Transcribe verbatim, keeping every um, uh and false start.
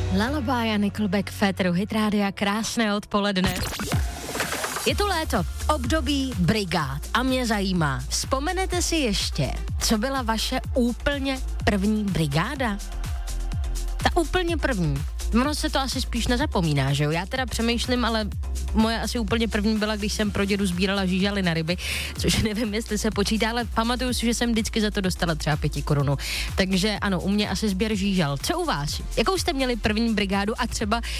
Lullaby a Nickelback Féteru Hit Rádia, krásné odpoledne. Je tu léto, období brigád a mě zajímá, vzpomenete si ještě, co byla vaše úplně první brigáda? Ta úplně první. Ono se to asi spíš nezapomíná, že jo? Já teda přemýšlím, ale moje asi úplně první byla, když jsem pro dědu sbírala žížaly na ryby, což nevím, jestli se počítá, ale pamatuju si, že jsem vždycky za to dostala třeba pěti korunu. Takže ano, u mě asi sběr žížal. Co u vás? Jakou jste měli první brigádu a třeba